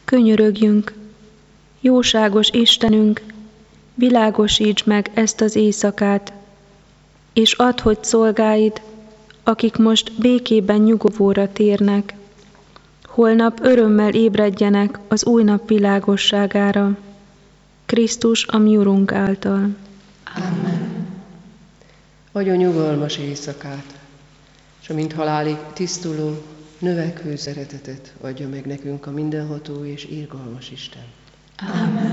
könyörögjünk. Jóságos Istenünk, világosítsd meg ezt az éjszakát, és add, hogy szolgáid, akik most békében nyugovóra térnek, holnap örömmel ébredjenek az új nap világosságára, Krisztus a mi Urunk által. Amen. Adjon nyugalmas éjszakát, és amint halálig tisztuló, növekvő szeretetet adja meg nekünk a mindenható és irgalmas Isten. Amen.